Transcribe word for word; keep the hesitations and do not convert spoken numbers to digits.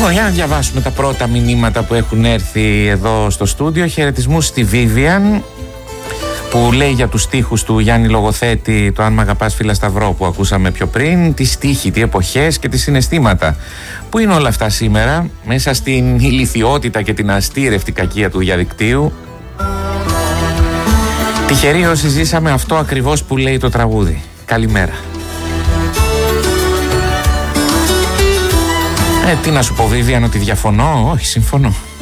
Λοιπόν, για να διαβάσουμε τα πρώτα μηνύματα που έχουν έρθει εδώ στο στούντιο. Χαιρετισμούς στη Vivian, που λέει για τους στίχους του Γιάννη Λογοθέτη, το «Αν μ' αγαπάς φίλα Σταυρό» που ακούσαμε πιο πριν, τι στίχοι, τι εποχές και τι συναισθήματα. Πού είναι όλα αυτά σήμερα, μέσα στην ηλιθιότητα και την αστήρευτη κακία του διαδικτύου? Τυχεροί όσοι ζήσαμε αυτό ακριβώς που λέει το τραγούδι. Καλημέρα. Ε, τι να σου πω, Vivian, ότι διαφωνώ? Όχι, συμφωνώ.